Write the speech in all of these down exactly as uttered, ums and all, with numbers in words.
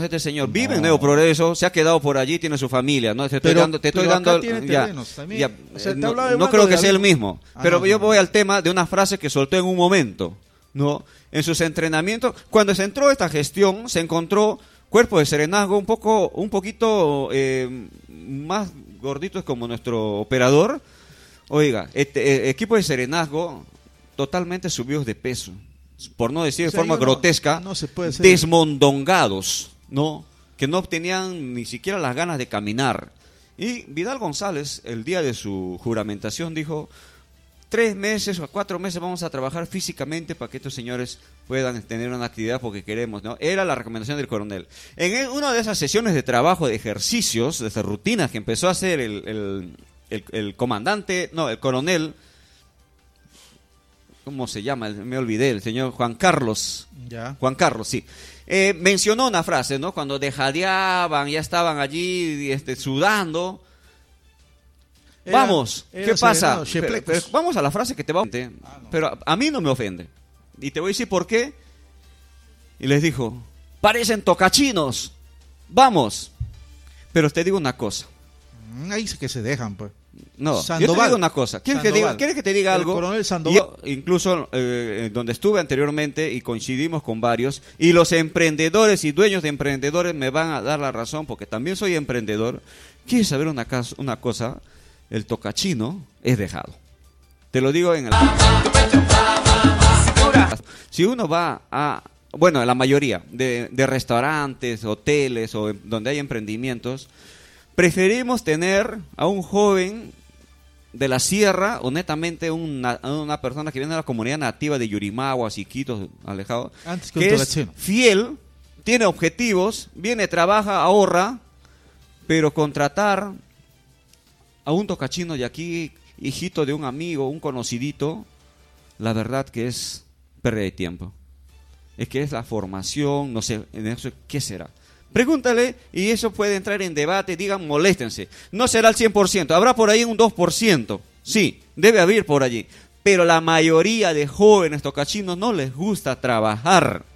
este señor. Vive No. en Nuevo Progreso, se ha quedado por allí, tiene su familia, ¿no? Te estoy Pero- dando, te estoy pero acá dando, tiene ya, terrenos también. ya, O sea, te no, hablaba de no Orlando creo que de sea el David. mismo, Ah, pero no, yo no. voy al tema de una frase que soltó en un momento, ¿no? En sus entrenamientos, cuando se entró esta gestión, se encontró cuerpo de serenazgo un poco, un poquito eh, más gorditos como nuestro operador. Oiga, este eh, equipo de serenazgo totalmente subidos de peso, por no decir O de sea, forma yo no- grotesca, no se puede hacer. desmondongados, ¿no? Que no tenían ni siquiera las ganas de caminar. Y Vidal González, el día de su juramentación, dijo: tres meses o cuatro meses vamos a trabajar físicamente para que estos señores puedan tener una actividad porque queremos, ¿no? Era la recomendación del coronel. En el- una de esas sesiones de trabajo, de ejercicios, de esas rutinas que empezó a hacer el, el, el, el comandante, no, el coronel, ¿cómo se llama? Me olvidé, el señor Juan Carlos. Ya. Juan Carlos, sí. Eh, mencionó una frase, ¿no? Cuando dejadeaban, ya estaban allí este, sudando. Era- Vamos, era ¿qué pasa? serenado, Pero- cheplecos. pero vamos a la frase que te va a... Pero a, a mí no me ofende. Y te voy a decir por qué. Y les dijo: parecen tocachinos. Vamos. Pero te digo una cosa. Mm, Ahí sí que se dejan, pues. No, yo Sandoval. te digo una cosa. ¿Quieres que, Sandoval. diga, ¿quieres que te diga El algo? coronel Sandoval. Yo, incluso eh, donde estuve anteriormente y coincidimos con varios, y los emprendedores y dueños de emprendedores me van a dar la razón porque también soy emprendedor. ¿Quieres saber una, cas- una cosa? El tocachino es dejado. Te lo digo en el... Si uno va a... Bueno, la mayoría de, de restaurantes, hoteles o en- donde hay emprendimientos, preferimos tener a un joven de la sierra, o netamente una, una persona que viene de la comunidad nativa de Yurimagua, Iquitos, alejado, Antes que un que es tocachino. fiel, tiene objetivos, viene, trabaja, ahorra, pero contratar a un tocachino de aquí, hijito de un amigo, un conocidito, la verdad que es pérdida de tiempo. Es que es la formación, no sé, en eso, ¿qué será? Pregúntale y eso puede entrar en debate, digan, moléstense. No será el cien por ciento, habrá por ahí un dos por ciento. Sí, debe haber por allí. Pero la mayoría de jóvenes tocachinos no les gusta trabajar.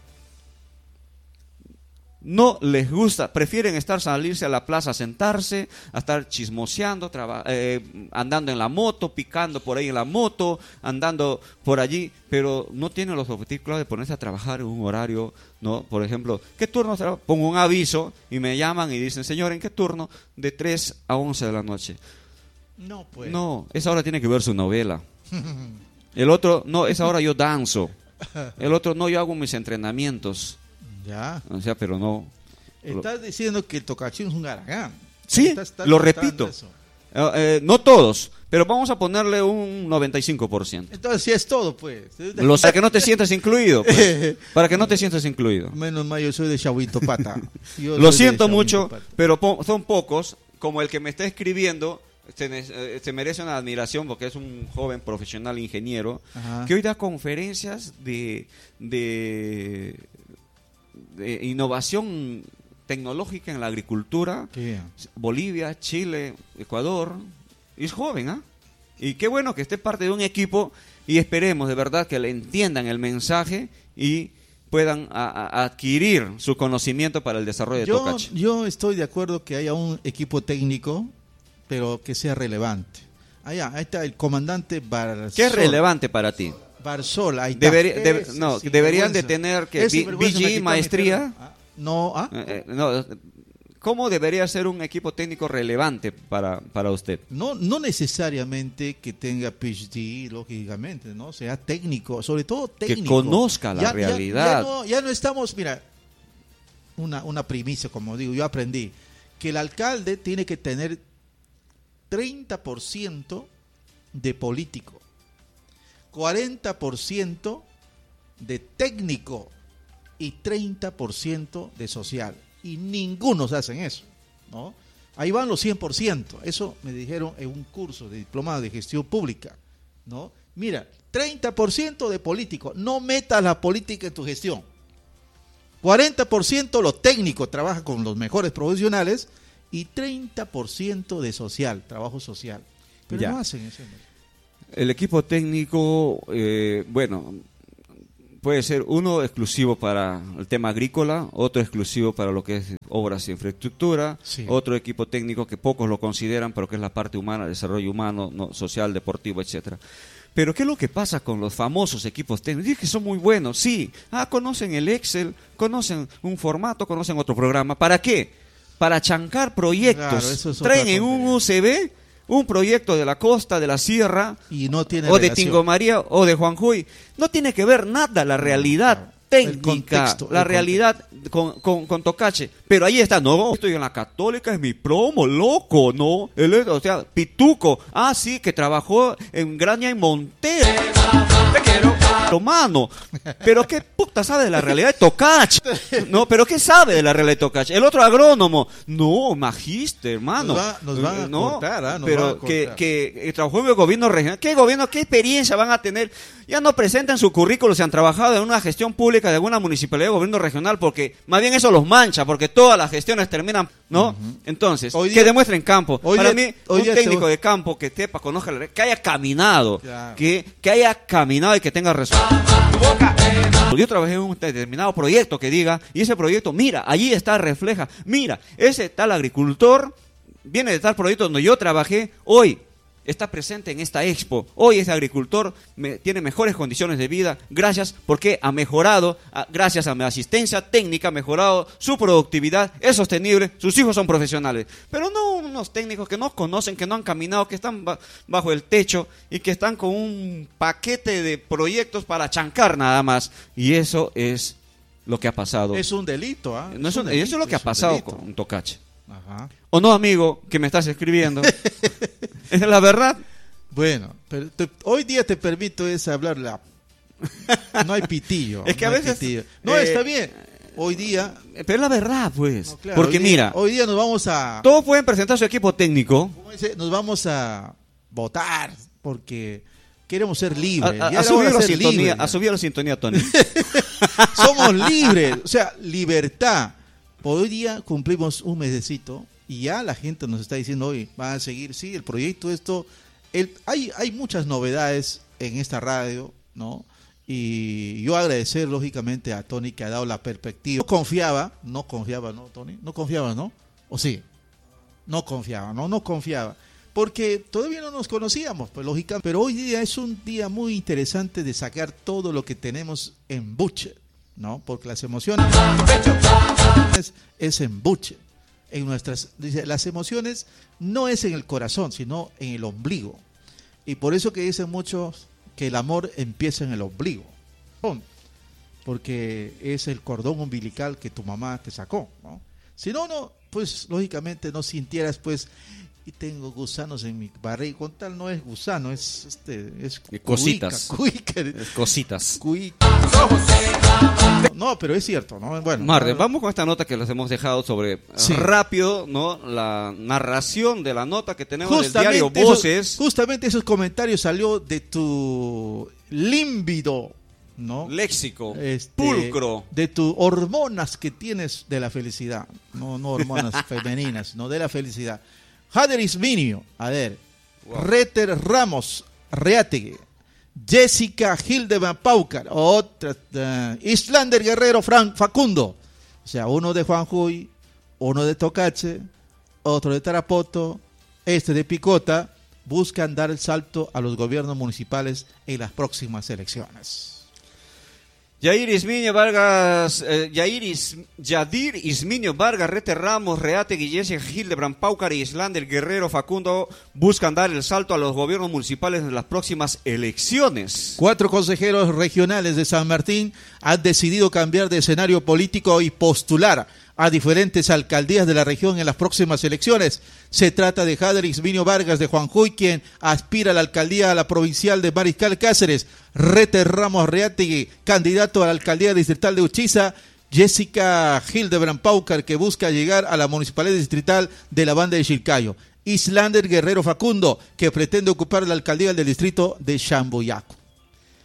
No les gusta, prefieren estar, salirse a la plaza, sentarse, a estar chismoseando, traba- eh, andando en la moto, picando por ahí en la moto, andando por allí, pero no tienen los objetivos claros de ponerse a trabajar en un horario, ¿no? Por ejemplo, ¿qué turno trabaja? Pongo un aviso y me llaman y dicen: señor, ¿en qué turno? De tres a once de la noche. No, pues. No, esa hora tiene que ver su novela. El otro, no, esa hora yo danzo. El otro, no, yo hago mis entrenamientos. Ya. O sea, pero no. Estás diciendo que el tocachino es un garagán. Sí, Estás- estás lo mostrando repito. eso. Eh, eh, no todos, pero vamos a ponerle un noventa y cinco por ciento. Entonces, sí es todo, pues. Los, para que no te sientas incluido. Pues. Para que no te sientas incluido. Menos mal, yo soy de Chahuito Pata. Yo Lo soy de siento Chahuito mucho, Pata. pero po- son pocos, como el que me está escribiendo. Se, ne- eh, se merece una admiración porque es un joven profesional ingeniero Ajá. que hoy da conferencias de, de, de innovación tecnológica en la agricultura. ¿Qué? Bolivia, Chile, Ecuador, y es joven, ¿ah? Y qué bueno que esté parte de un equipo y esperemos de verdad que le entiendan el mensaje y puedan a- a- adquirir su conocimiento para el desarrollo de Yo, Tocachi. yo estoy de acuerdo que haya un equipo técnico, pero que sea relevante. Allá, ahí está el comandante Barzol. ¿Qué es relevante para ti? Barzol, ahí está. Debería- debe- Ese no, sinvergüenza. deberían de tener que Ese B- sinvergüenza me B G, quitó mi maestría. pelo. Ah, No, ah, Eh, eh, no, ¿cómo debería ser un equipo técnico relevante para, para usted? no, no necesariamente que tenga P H D, lógicamente, ¿no? Sea técnico, sobre todo técnico. conozca la realidad. Ya, no, ya no estamos, mira, una, una primicia, como digo, yo aprendí, que el alcalde tiene que tener treinta por ciento de político, cuarenta por ciento de técnico y treinta por ciento de social. Y ninguno se hacen eso, ¿no? Ahí van los cien por ciento. Eso me dijeron en un curso de diplomado de gestión pública, ¿no? Mira, treinta por ciento de político, no metas la política en tu gestión. cuarenta por ciento lo técnico, trabaja con los mejores profesionales, y treinta por ciento de social, trabajo social. Pero Ya. no hacen eso. ¿no? El equipo técnico, eh, bueno, puede ser uno exclusivo para el tema agrícola, otro exclusivo para lo que es obras de infraestructura, Sí. otro equipo técnico que pocos lo consideran, pero que es la parte humana, el desarrollo humano, no, social, deportivo, etcétera. Pero ¿qué es lo que pasa con los famosos equipos técnicos? Dicen que son muy buenos, sí. Ah, conocen el Excel, conocen un formato, conocen otro programa. ¿Para qué? Para chancar proyectos. Claro, eso es otra Traen en un tontería. U S B un proyecto de la costa, de la sierra, Y no tiene o de relación. Tingo María, o de Juanjuy. No tiene que ver nada la realidad Claro. El técnica, contexto, la el realidad con, con, con Tocache. Pero ahí está, no, estoy en la Católica, es mi promo, loco, ¿no? Él es, o sea, Pituco, ah, sí, que trabajó en Graña y Montero. Te quiero, mano. Pero qué puta sabe de la realidad de Tocache. No, pero qué sabe de la realidad de Tocache. El otro agrónomo, no, magíster, hermano. Nos va- nos van a no, cortar, ¿ah? Nos pero van a que, cortar. que que trabajó en el gobierno regional. ¿Qué gobierno, qué experiencia van a tener? Ya no presentan su currículo si han trabajado en una gestión pública de alguna municipalidad o gobierno regional, porque más bien eso los mancha, porque todas las gestiones terminan, ¿no? Entonces, Hoy que día- demuestren campo. hoy Para día- mí, hoy un día te técnico voy- de campo que sepa, conozca, la- que haya caminado, Claro. que, que haya caminado y que tenga resultados. Yo trabajé en un determinado proyecto que diga, y ese proyecto, mira, allí está, refleja, mira, ese tal agricultor viene de tal proyecto donde yo trabajé, hoy está presente en esta expo, hoy ese agricultor me- tiene mejores condiciones de vida, gracias porque ha mejorado, a- gracias a mi asistencia técnica, ha mejorado su productividad, es sostenible, sus hijos son profesionales, pero no unos técnicos que no conocen, que no han caminado, que están ba- bajo el techo y que están con un paquete de proyectos para chancar nada más, y eso es lo que ha pasado. Es un delito, ¿ah? No es un un- delito, eso es lo que ha un pasado delito. con Tocache. Ajá. ¿O no, amigo, que me estás escribiendo? Es la verdad. Bueno, pero te- hoy día te permito es hablar la... No hay pitillo. Es que no a hay veces, pitillo. No, eh, está bien. Hoy día... Pero es la verdad, pues. no, claro, Porque hoy día- mira, Hoy día nos vamos a... todos pueden presentar su equipo técnico. ¿cómo dice? Nos vamos a votar porque queremos ser A, libres. a- Ya a era subir hora la de ser sintonía, libres, a ya. subir la sintonía, Tony. Somos libres, o sea, libertad. Por hoy día cumplimos un mesecito y ya la gente nos está diciendo, hoy van a seguir, sí, el proyecto, esto. El, hay, hay muchas novedades en esta radio, ¿no? Y yo agradecer, lógicamente, a Tony que ha dado la perspectiva. No confiaba, no confiaba, ¿no, Tony? No confiaba, ¿no? ¿O sí? No confiaba, ¿no? No confiaba. Porque todavía no nos conocíamos, pues lógicamente. Pero hoy día es un día muy interesante de sacar todo lo que tenemos en buche, ¿no? Porque las emociones es, es en buche. En nuestras, dice, las emociones no es en el corazón, sino en el ombligo. Y por eso que dicen muchos que el amor empieza en el ombligo. Porque es el cordón umbilical que tu mamá te sacó, ¿no? Si no, no, pues lógicamente no sintieras, pues, y tengo gusanos en mi barriga. Con tal no es gusano, es este, es Eh, cositas. cuica, cuica, Cositas. cuica. No, pero es cierto, ¿no? Bueno, Marde, no, vamos con esta nota que les hemos dejado sobre Sí. rápido, ¿no? La narración de la nota que tenemos del justamente diario esos- Voces. justamente esos comentarios salió de tu límbido, ¿no? Léxico, Este, pulcro. de tus hormonas que tienes de la felicidad, no, no hormonas femeninas, no de la felicidad. Jader Isminio, a ver, Wow. Reter Ramos Reategui, Jessica Hildebrand Paucar, otra, uh, Islander Guerrero Frank Facundo, o sea, uno de Juanjuy, uno de Tocache, otro de Tarapoto, este de Picota, buscan dar el salto a los gobiernos municipales en las próximas elecciones. Yair Isminio Vargas, eh, Yair Is- Yadir Isminio Vargas, Rete Ramos, Reate, Jessica Hildebrand Paucar y Islander Guerrero Facundo buscan dar el salto a los gobiernos municipales en las próximas elecciones. Cuatro consejeros regionales de San Martín han decidido cambiar de escenario político y postular a diferentes alcaldías de la región en las próximas elecciones. Se trata de Jader Isminio Vargas de Juanjuy, quien aspira a la alcaldía a la provincial de Mariscal Cáceres, Reter Ramos Reategui, candidato a la alcaldía distrital de Uchiza, Jessica Hildebrand Paucar, que busca llegar a la municipalidad distrital de la banda de Chilcayo, Islander Guerrero Facundo, que pretende ocupar la alcaldía del distrito de Chamboyaco.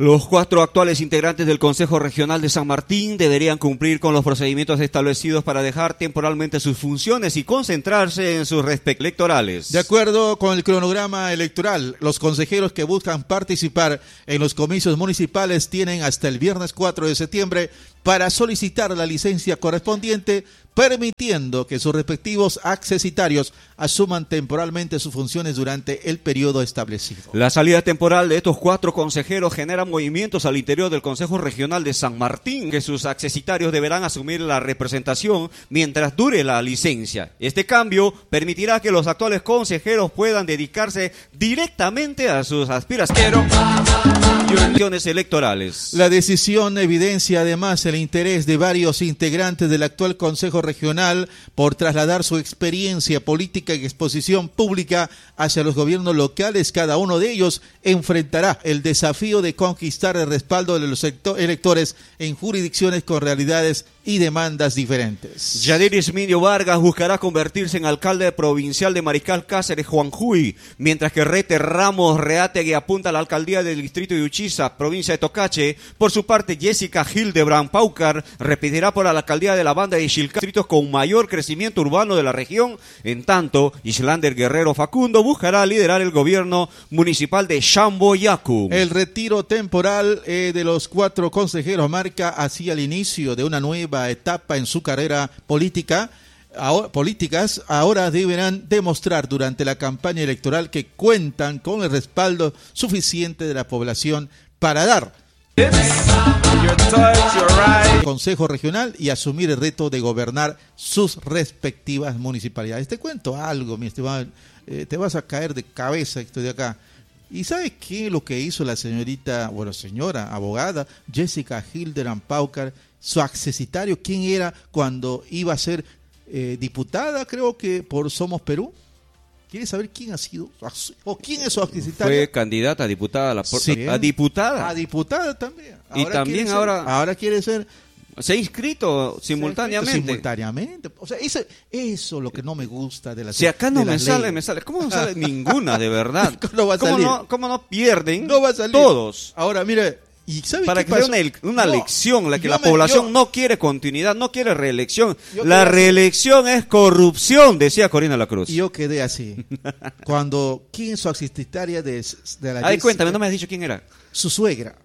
Los cuatro actuales integrantes del Consejo Regional de San Martín deberían cumplir con los procedimientos establecidos para dejar temporalmente sus funciones y concentrarse en sus respectivos electorales. De acuerdo con el cronograma electoral, los consejeros que buscan participar en los comicios municipales tienen hasta el viernes cuatro de septiembre para solicitar la licencia correspondiente, permitiendo que sus respectivos accesitarios asuman temporalmente sus funciones durante el periodo establecido. La salida temporal de estos cuatro consejeros genera movimientos al interior del Consejo Regional de San Martín, que sus accesitarios deberán asumir la representación mientras dure la licencia. Este cambio permitirá que los actuales consejeros puedan dedicarse directamente a sus aspiraciones electorales. La decisión evidencia además el interés de varios integrantes del actual Consejo Regional por trasladar su experiencia política y exposición pública hacia los gobiernos locales. Cada uno de ellos enfrentará el desafío de conquistar el respaldo de los electores en jurisdicciones con realidades y demandas diferentes. Yadiris Minio Vargas buscará convertirse en alcalde provincial de Mariscal Cáceres, Juanjuy, mientras que Rete Ramos Reategui apunta a la alcaldía del distrito de Uchiza, provincia de Tocache. Por su parte, Jessica Hildebrand Paucar repetirá por la alcaldía de la Banda de Xilca, distritos con mayor crecimiento urbano de la región. En tanto, Islander Guerrero Facundo buscará liderar el gobierno municipal de Shamboyacu. El retiro temporal eh, de los cuatro consejeros marca hacia el inicio de una nueva etapa en su carrera política. Ahora, políticas ahora deberán demostrar durante la campaña electoral que cuentan con el respaldo suficiente de la población para dar el Consejo Regional y asumir el reto de gobernar sus respectivas municipalidades. Te cuento algo, mi estimado, eh, te vas a caer de cabeza, estoy de acá. ¿Y sabes qué? Lo que hizo la señorita, bueno, señora abogada Jessica Hildebrand Paucar, su accesitario, ¿quién era cuando iba a ser eh, diputada, creo que por Somos Perú? ¿Quieres saber quién ha sido? ¿O quién es su accesitario? Fue candidata a diputada, a, la por... sí, a diputada. A diputada también. Ahora y también ser, ahora... Ahora quiere ser... Se ha inscrito simultáneamente. Se ha inscrito simultáneamente. O sea, eso, eso es lo que no me gusta de la Si acá no me sale, me sale. ¿Cómo no sale ninguna, de verdad? ¿Cómo, va a ¿Cómo, salir? no, ¿Cómo no pierden no va a salir. todos? Ahora, mire... ¿Y sabe para qué que pasó? sea una, una no, elección, la que la me, población yo, no quiere continuidad, no quiere reelección. Yo la reelección así. Es corrupción, decía Corina La Cruz. Y yo quedé así. Cuando, ¿quién es su accesitaria de, de la Ay, cuéntame, no me has dicho quién era. Su suegra.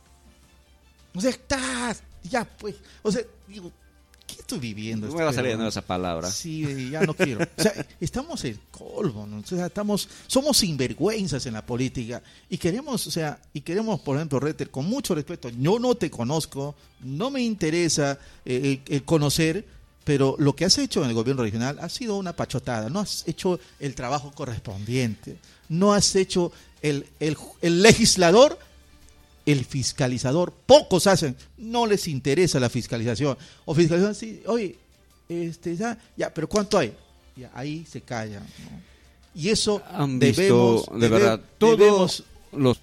O sea, estás, ya pues, o sea, digo, ¿qué estoy viviendo? No me va a salir de esa palabra. Sí, ya no quiero. O sea, estamos en colmo, ¿no? O sea, estamos, somos sinvergüenzas en la política y queremos, o sea, y queremos, por ejemplo, Reter, con mucho respeto, yo no te conozco, no me interesa eh, el, el conocer, pero lo que has hecho en el gobierno regional ha sido una pachotada, no has hecho el trabajo correspondiente, no has hecho el, el, el legislador, el fiscalizador, pocos hacen, no les interesa la fiscalización, o fiscalización, sí, oye, este, ya, ya, pero ¿cuánto hay? Ya, ahí se callan, ¿no? Y eso han debemos, visto, de debe, verdad, todos debemos, los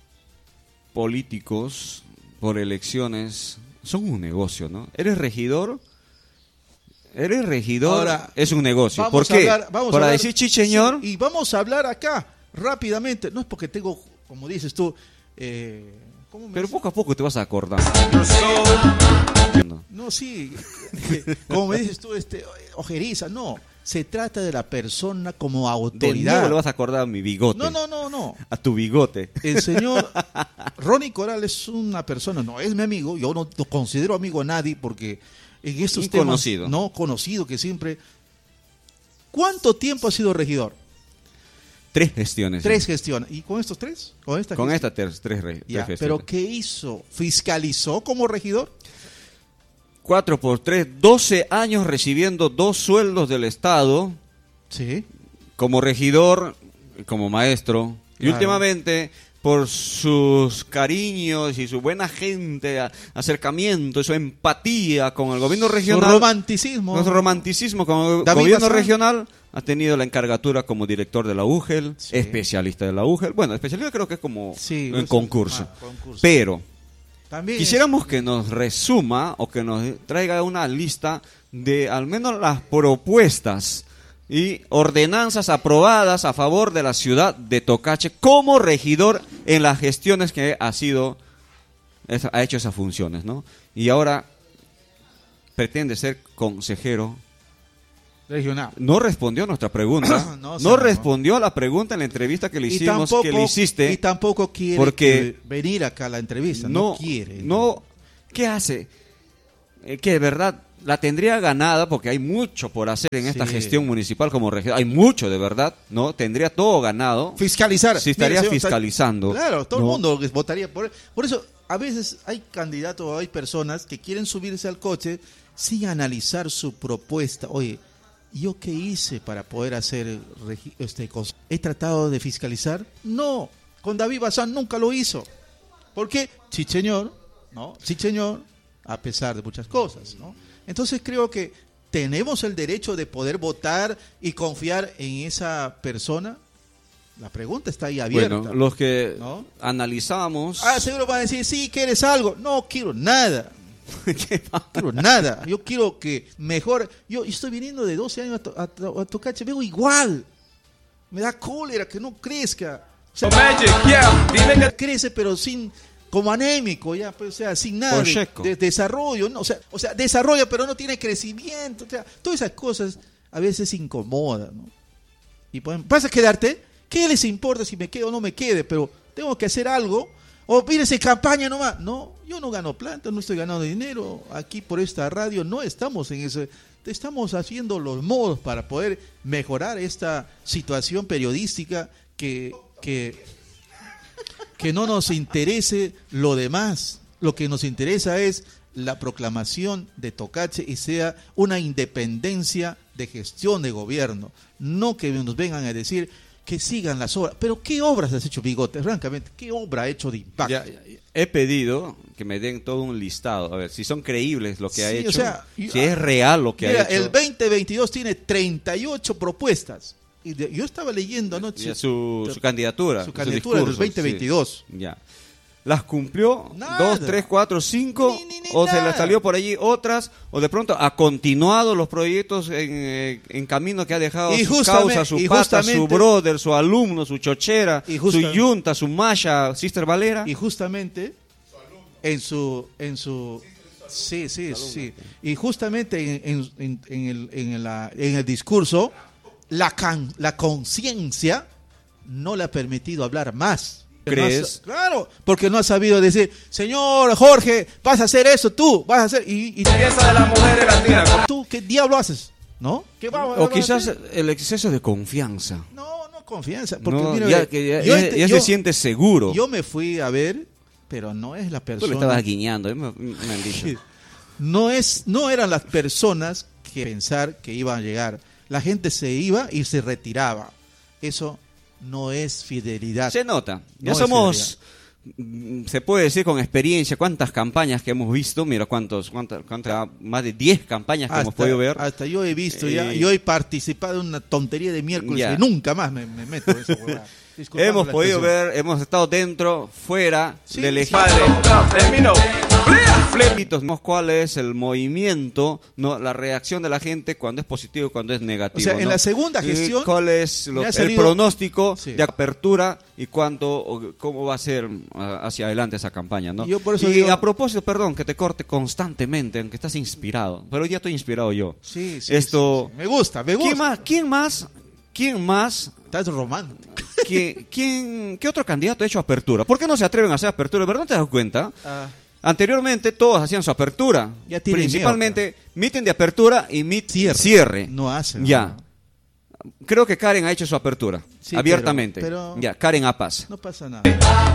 políticos por elecciones son un negocio, ¿no? ¿Eres regidor? Eres regidor, ahora, es un negocio. ¿Por qué? Hablar, vamos Para a hablar, decir chicheñor. Sí, y vamos a hablar acá, rápidamente, no es porque tengo, como dices tú, eh, pero poco a poco te vas a acordar. No, no sí, como me dices tú, este, ojeriza, no, se trata de la persona como autoridad. De nuevo le vas a acordar a mi bigote. No, no, no, no. A tu bigote. El señor Ronnie Coral es una persona, no es mi amigo, yo no, no considero amigo a nadie porque en estos temas conocido. No conocido, que siempre... ¿Cuánto tiempo ha sido regidor? Tres gestiones. Tres gestiones. ¿Y con estos tres? Con esta Con estas tres, tres, tres ya, gestiones. ¿Pero qué hizo? ¿Fiscalizó como regidor? Cuatro por tres, doce años recibiendo dos sueldos del Estado. Sí. Como regidor, como maestro. Y claro. últimamente, por sus cariños y su buena gente, acercamiento, su empatía con el gobierno regional. Su romanticismo. Su romanticismo con el David gobierno Bazán. regional. Ha tenido la encargatura como director de la U G E L, Sí. especialista de la U G E L. Bueno, especialista creo que es como Sí, en es- concurso. ah, concurso. Pero También quisiéramos que nos resuma o que nos traiga una lista de al menos las propuestas y ordenanzas aprobadas a favor de la ciudad de Tocache como regidor en las gestiones que ha sido es, ha hecho esas funciones, ¿no? Y ahora pretende ser consejero regional. No respondió a nuestra pregunta. no, no respondió a la pregunta en la entrevista que le hicimos, tampoco, que le hiciste. Y tampoco quiere porque venir acá a la entrevista. No, no quiere. No, ¿qué hace? Eh, que de verdad la tendría ganada, porque hay mucho por hacer en sí. esta gestión municipal como región. Hay mucho, de verdad, ¿no? Tendría todo ganado. Fiscalizar. Si estaría Mira, fiscalizando. Claro, todo ¿no? el mundo votaría por él. Por eso, a veces hay candidatos o hay personas que quieren subirse al coche sin analizar su propuesta. Oye, ¿yo qué hice para poder hacer este cosa? ¿He tratado de fiscalizar? No, con David Bazán nunca lo hizo. ¿Por qué? Sí, señor, ¿no? Sí, señor, a pesar de muchas cosas, ¿no? Entonces creo que tenemos el derecho de poder votar y confiar en esa persona. La pregunta está ahí abierta. Bueno, los que ¿no? analizábamos... Ah, seguro van a decir, sí, ¿quieres algo? No quiero nada. No quiero nada. Yo quiero que mejor. Yo estoy viniendo de doce años a, to, a, a, a Tocache, veo igual. Me da cólera que no crezca. O sea, Magic, yeah. Crece, pero sin, como anémico, ya, pues, o sea, sin nada de, de desarrollo. ¿no? O sea, o sea, desarrolla, pero no tiene crecimiento. O sea, todas esas cosas a veces incomodan, ¿no? Y pueden, ¿vas a quedarte? ¿Qué les importa si me quedo o no me quede? Pero tengo que hacer algo. O pídese campaña nomás. No, yo no gano plata, no estoy ganando dinero. Aquí por esta radio no estamos en ese... Estamos haciendo los modos para poder mejorar esta situación periodística que, que, que no nos interese lo demás. Lo que nos interesa es la proclamación de Tocache y sea una independencia de gestión de gobierno. No que nos vengan a decir... que sigan las obras. Pero ¿qué obras has hecho, Bigote? Francamente, ¿qué obra ha hecho de impacto? Ya, ya, he pedido que me den todo un listado, a ver, si son creíbles lo que sí, ha hecho, o sea, si yo, es real lo que mira, ha hecho. El veinte veintidós tiene treinta y ocho propuestas. Y de, yo estaba leyendo anoche... Ya, su, su candidatura. Su candidatura del veinte veintidós. Sí, ya. ¿Las cumplió? Nada. ¿Dos, tres, cuatro, cinco? Ni, ni, ni ¿O nada. Se le salió por allí otras? ¿O de pronto ha continuado los proyectos en, en camino que ha dejado y su causa, su pata, su brother, su alumno, su chochera, su yunta, su malla, Sister Valera? Y justamente en su... en su sí, sí, sí. Y justamente en, en, en, el, en, la, en el discurso, la, can, la conciencia no le ha permitido hablar más. ¿Crees? No ha, claro, porque no ha sabido decir, señor Jorge, vas a hacer eso tú, vas a hacer... Y, y piensa de la mujer de la tía. ¿Tú qué diablo haces? ¿No? ¿Qué va, o quizás el exceso de confianza. No, no confianza. Porque no, mira, ya, que ya, yo, ya, ya yo, se siente seguro. Yo me fui a ver, pero no es la persona... Tú le estabas guiñando, me, me han dicho. No, es, no eran las personas que pensar que iban a llegar. La gente se iba y se retiraba. Eso... no es fidelidad. Se nota. Ya no somos, se puede decir con experiencia, cuántas campañas que hemos visto. Mira, cuántos, cuántas, cuántas más de diez campañas que hasta, hemos podido ver. Hasta yo he visto eh, ya, yo he participado en una tontería de miércoles ya. Que nunca más me, me meto en esa huevada. Hemos podido ver, hemos estado dentro, fuera sí, del ejército. Terminó. ¿Cuál es el movimiento, no, la reacción de la gente cuando es positivo y cuando es negativo? O sea, ¿no? en la segunda gestión, ¿cuál es lo, el salido... pronóstico sí. de apertura y cuánto, cómo va a ser hacia adelante esa campaña, ¿no? Yo por eso y digo... a propósito, perdón, que te corte constantemente, aunque estás inspirado, pero hoy ya estoy inspirado yo. Sí, sí. Esto, sí, sí. Me gusta, me gusta. ¿Quién más? ¿Quién más? ¿Quién más? Estás romántico. ¿Quién, quién, ¿Qué otro candidato ha hecho apertura? ¿Por qué no se atreven a hacer apertura? ¿Verdad? ¿No te das cuenta? Ah. Anteriormente todos hacían su apertura. Ya principalmente mitin de apertura y mit cierre. cierre. No hacen. Ya. Creo que Karen ha hecho su apertura. Sí, abiertamente. Pero, pero ya, Karen Apas. No pasa nada.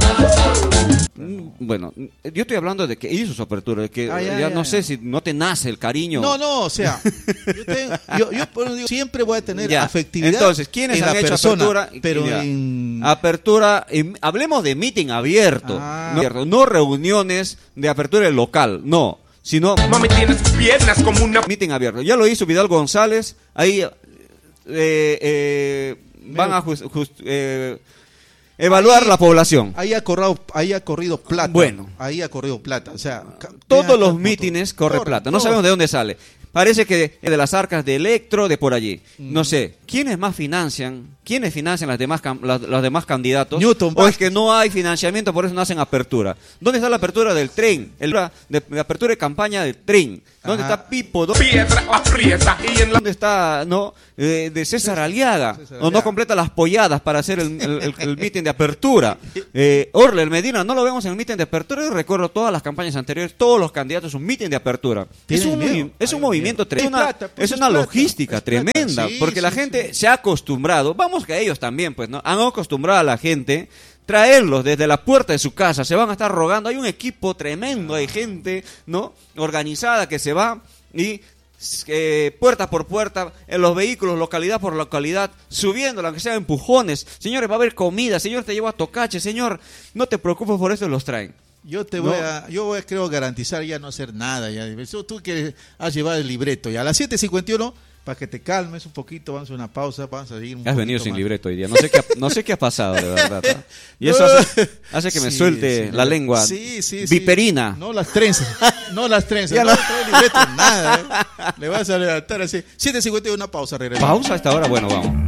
Bueno, yo estoy hablando de que hizo su apertura, de que ah, ya, ya, ya no ya. sé si no te nace el cariño. No, no, o sea, yo, tengo, yo, yo digo, siempre voy a tener ya. afectividad. Entonces, ¿quiénes en han la hecho persona, apertura? Pero en... Apertura, en, hablemos de meeting abierto, ah. no, no reuniones de apertura local, no, sino Mami tiene sus piernas como una meeting abierto. Ya lo hizo Vidal González, ahí eh, eh, van a just, just, eh, evaluar ahí, la población. Ahí ha corrido, ahí ha corrido plata. Bueno, ahí ha corrido plata. O sea, todos los mítines corre todo, plata. No todo. sabemos de dónde sale. parece que de las arcas de Electro, de por allí. No sé, ¿quiénes más financian? ¿Quiénes financian las demás, las, los demás candidatos? Newton ¿O es que no hay financiamiento, por eso no hacen apertura? ¿Dónde está la apertura del tren? El, de, de apertura de campaña del tren. ¿Dónde Ajá. está Pipo? ¿Dónde, Piedra aprieta y en la... ¿Dónde está no eh, de César Aliaga? César ¿O no Aliaga. completa las polladas para hacer el, el, el, el mitin de apertura? Eh, Orler Medina, no lo vemos en el mitin de apertura. Yo recuerdo todas las campañas anteriores, todos los candidatos, un mitin de apertura. Es Tienen un, miedo. movi- es un Hay movimiento miedo. tremendo. Es Es una, plata, pues es es una plata. logística Es plata. tremenda, Sí, porque la sí, gente sí. se ha acostumbrado, vamos que ellos también, pues, ¿no? Han acostumbrado a la gente traerlos desde la puerta de su casa, se van a estar rogando, hay un equipo tremendo, hay gente, ¿no? Organizada que se va y eh, puerta por puerta, en los vehículos, localidad por localidad, subiendo, aunque sea empujones. Señores, va a haber comida, señor, te llevo a Tocache, señor, no te preocupes, por eso los traen. Yo te No. voy a, yo voy a, creo, garantizar ya no hacer nada. Ya. Tú que has llevado el libreto ya. A las siete cincuenta y uno, para que te calmes un poquito, vamos a una pausa, vamos a seguir un Has venido poquito sin más. libreto hoy día, no sé qué ha, no sé qué ha pasado, de verdad, ¿no? Y eso hace, hace que me Sí, suelte sí, la lengua sí, sí, sí. viperina. No las trenzas, no las trenzas. Ya no la- trae libreto, nada. ¿eh? Le vas a levantar así. siete cincuenta y uno, una pausa, regresamos. Pausa a esta hora, bueno, vamos.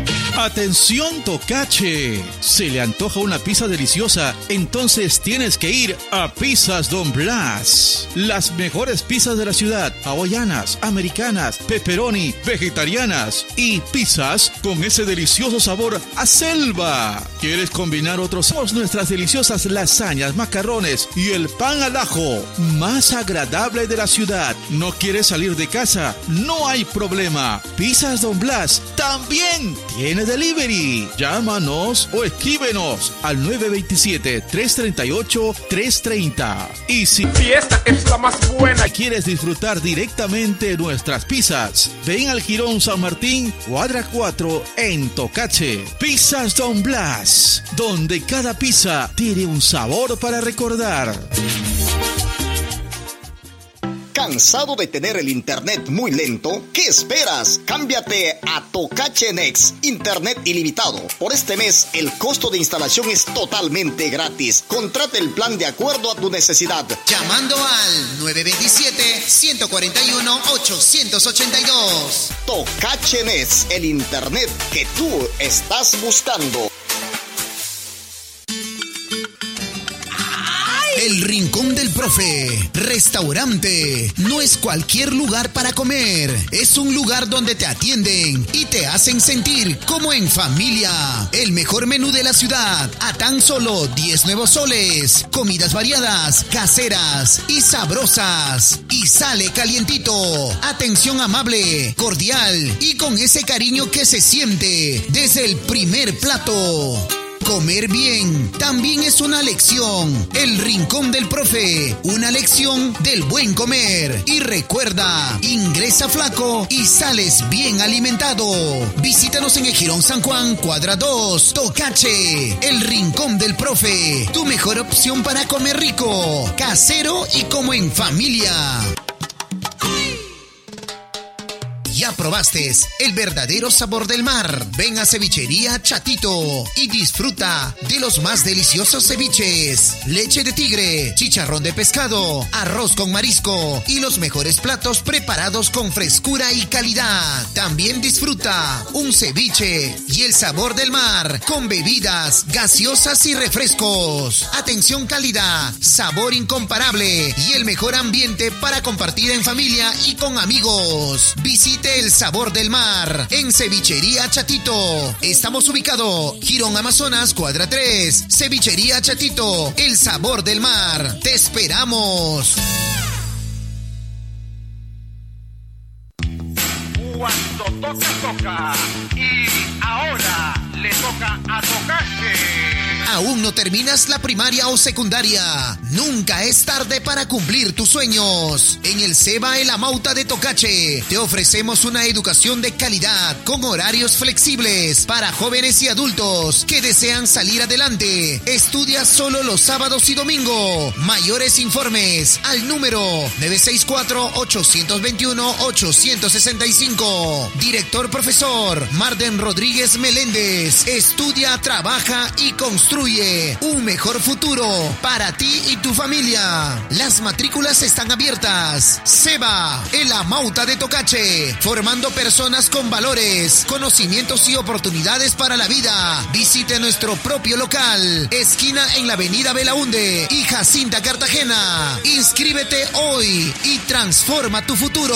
Atención Tocache, se le antoja una pizza deliciosa, entonces tienes que ir a Pizzas Don Blas. Las mejores pizzas de la ciudad, hawaianas, americanas, pepperoni, vegetarianas y pizzas con ese delicioso sabor a selva. ¿Quieres combinar otros? Somos nuestras deliciosas lasañas, macarrones y el pan al ajo más agradable de la ciudad. ¿No quieres salir de casa? No hay problema. Pizzas Don Blas también tiene delivery. Llámanos o escríbenos al nueve dos siete, tres tres ocho, tres tres cero. Y si Fiesta es la más buena. quieres disfrutar directamente nuestras pizzas, ven al Jirón San Martín, cuadra cuatro en Tocache. Pizzas Don Blas, donde cada pizza tiene un sabor para recordar. ¿Cansado de tener el internet muy lento? ¿Qué esperas? Cámbiate a Tocache Next, internet ilimitado. Por este mes, el costo de instalación es totalmente gratis. Contrate el plan de acuerdo a tu necesidad. Llamando al nueve dos siete, uno cuatro uno, ocho ocho dos. Tocache Next, el internet que tú estás buscando. El Rincón del Profe, restaurante. No es cualquier lugar para comer. Es un lugar donde te atienden y te hacen sentir como en familia. El mejor menú de la ciudad a tan solo diez nuevos soles. Comidas variadas, caseras y sabrosas. Y sale calientito. Atención amable, cordial y con ese cariño que se siente desde el primer plato. Comer bien también es una lección. El Rincón del Profe, una lección del buen comer. Y recuerda, ingresa flaco y sales bien alimentado. Visítanos en el Jirón San Juan, cuadra dos, Tocache. El Rincón del Profe, tu mejor opción para comer rico, casero y como en familia. Ya probaste el verdadero sabor del mar. Ven a Cevichería Chatito y disfruta de los más deliciosos ceviches. Leche de tigre, chicharrón de pescado, arroz con marisco y los mejores platos preparados con frescura y calidad. También disfruta un ceviche y el sabor del mar con bebidas gaseosas y refrescos. Atención calidad, sabor incomparable y el mejor ambiente para compartir en familia y con amigos. Visite el sabor del mar en Cevichería Chatito. Estamos ubicados Jirón Amazonas, cuadra tres. Cevichería Chatito, el sabor del mar. Te esperamos. Cuando toca, toca. Y ahora le toca a Tocache. ¿Aún no terminas la primaria o secundaria? Nunca es tarde para cumplir tus sueños. En el Ceba El Amauta de Tocache te ofrecemos una educación de calidad con horarios flexibles para jóvenes y adultos que desean salir adelante. Estudia solo los sábados y domingo. Mayores informes al número nueve seis cuatro, ocho dos uno, ocho seis cinco. Director profesor Marden Rodríguez Meléndez. Estudia, trabaja y construye construye un mejor futuro para ti y tu familia. Las matrículas están abiertas. Seba, el Amauta de Tocache, formando personas con valores, conocimientos y oportunidades para la vida. Visite nuestro propio local, esquina en la avenida Belaunde y Jacinta, Cartagena. Inscríbete hoy y transforma tu futuro.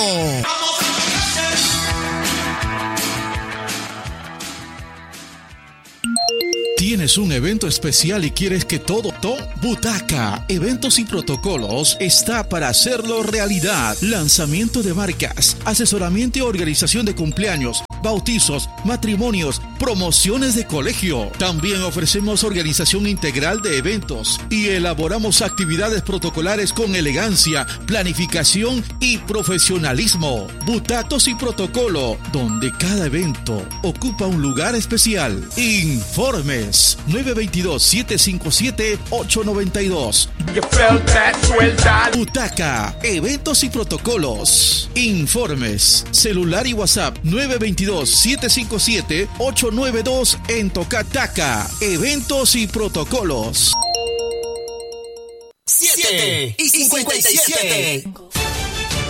¿Tienes un evento especial y quieres que todo to? Butaca, Eventos y Protocolos está para hacerlo realidad. Lanzamiento de marcas, asesoramiento y organización de cumpleaños, bautizos, matrimonios, promociones de colegio. También ofrecemos organización integral de eventos y elaboramos actividades protocolares con elegancia, planificación y profesionalismo. Butacos y Protocolo, donde cada evento ocupa un lugar especial. Informes nueve dos dos, siete cinco siete, ocho nueve dos. Butaca, Eventos y Protocolos. Informes, celular y WhatsApp nueve dos dos, siete cinco siete, ocho nueve dos en Tocataca. Eventos y Protocolos. siete y cincuenta y siete.